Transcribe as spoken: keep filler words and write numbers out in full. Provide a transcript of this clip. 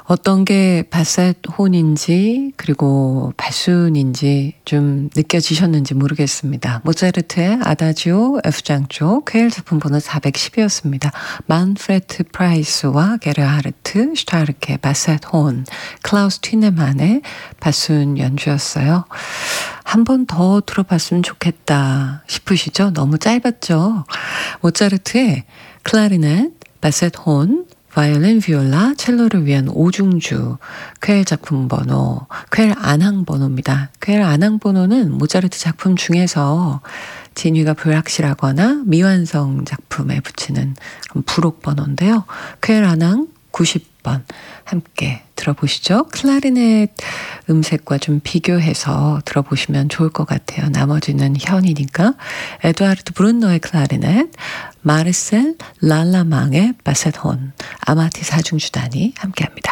어떤 게 바셋 혼인지 그리고 발순인지 좀 느껴지셨는지 모르겠습니다. 모차르트의 아다지오 F장 쪽 퀘일 작품 번호 사백십이었습니다. 만프레트 프라이스와 게르하르트 슈타르케 바셋 혼, 클라우스 튀네만의 바순 연주였어요. 한 번 더 들어봤으면 좋겠다 싶으시죠? 너무 짧았죠? 모차르트의 클라리넷, 바셋 혼, 바이올린, 비올라, 첼로를 위한 오중주, 퀘일 작품 번호, 퀘일 안항 번호입니다. 퀘일 안항 번호는 모차르트 작품 중에서 진위가 불확실하거나 미완성 작품에 붙이는 부록 번호인데요. 퀘일 안항 구십 번 함께 들어보시죠. 클라리넷 음색과 좀 비교해서 들어보시면 좋을 것 같아요. 나머지는 현이니까. 에두아르트 브룬노의 클라리넷, 마르셀 랄라망의 바셋 혼, 아마티 사중주단이 함께합니다.